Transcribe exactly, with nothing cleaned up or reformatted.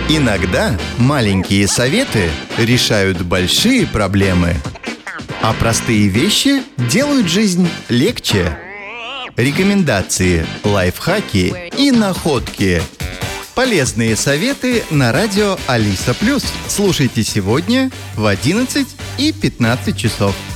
Иногда маленькие советы решают большие проблемы, а простые вещи делают жизнь легче. Рекомендации, лайфхаки и находки. Полезные советы на радио Алиса Плюс. Слушайте сегодня в одиннадцать и пятнадцать часов.